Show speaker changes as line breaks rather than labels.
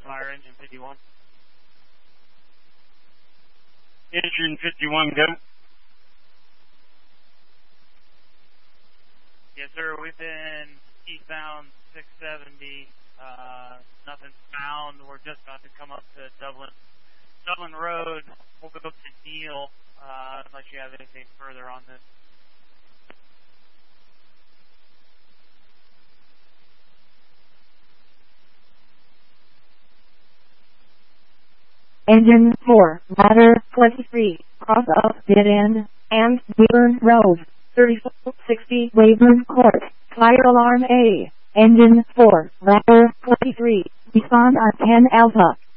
fire engine 51.
Engine 51, go.
Yes, sir. We've been eastbound 670. Nothing's found. We're just about to come up to Dublin Road. We'll go to Neil, unless you have anything further on this.
Engine 4, ladder 23, cross up dead end, and Weyburn Road, 3460 Weyburn Court, fire alarm A. Engine 4, ladder 23, respond at 10 Alpha.